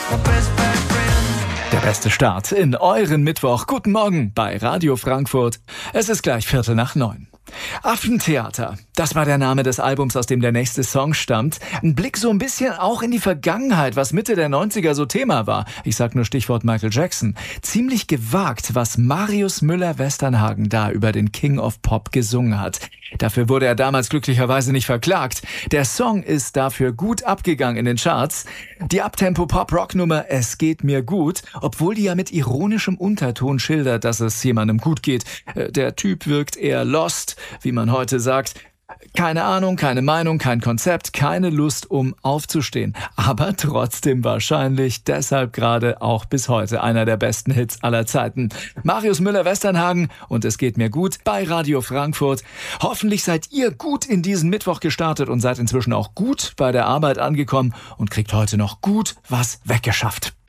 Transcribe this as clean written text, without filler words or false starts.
Der beste Start in euren Mittwoch. Guten Morgen bei Radio Frankfurt. Es ist gleich 8:45. Affentheater, das war der Name des Albums, aus dem der nächste Song stammt. Ein Blick so ein bisschen auch in die Vergangenheit, was Mitte der 90er so Thema war. Ich sag nur Stichwort Michael Jackson. Ziemlich gewagt, was Marius Müller-Westernhagen da über den King of Pop gesungen hat. Dafür wurde er damals glücklicherweise nicht verklagt. Der Song ist dafür gut abgegangen in den Charts. Die Uptempo-Pop-Rock-Nummer Es geht mir gut, obwohl die ja mit ironischem Unterton schildert, dass es jemandem gut geht. Der Typ wirkt eher lost, wie man heute sagt. Keine Ahnung, keine Meinung, kein Konzept, keine Lust, um aufzustehen. Aber trotzdem wahrscheinlich deshalb gerade auch bis heute einer der besten Hits aller Zeiten. Marius Müller-Westernhagen und Es geht mir gut bei Radio Frankfurt. Hoffentlich seid ihr gut in diesen Mittwoch gestartet und seid inzwischen auch gut bei der Arbeit angekommen und kriegt heute noch gut was weggeschafft.